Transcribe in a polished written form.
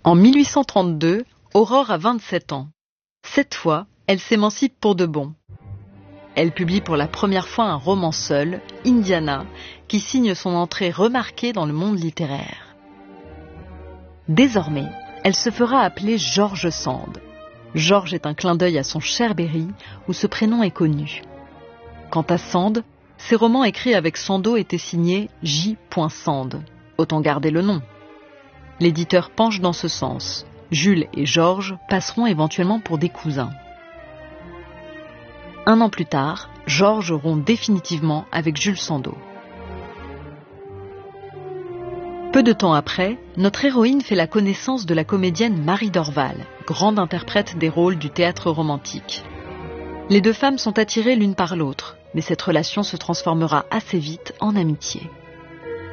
En 1832, Aurore a 27 ans. Cette fois, elle s'émancipe pour de bon. Elle publie pour la première fois un roman seul, Indiana, qui signe son entrée remarquée dans le monde littéraire. Désormais, elle se fera appeler George Sand. George est un clin d'œil à son cher Berry, où ce prénom est connu. Quant à Sand, ses romans écrits avec son dos étaient signés J. Sand. Autant garder le nom. L'éditeur penche dans ce sens. Jules et Georges passeront éventuellement pour des cousins. Un an plus tard, Georges rompt définitivement avec Jules Sandeau. Peu de temps après, notre héroïne fait la connaissance de la comédienne Marie Dorval, grande interprète des rôles du théâtre romantique. Les deux femmes sont attirées l'une par l'autre, mais cette relation se transformera assez vite en amitié.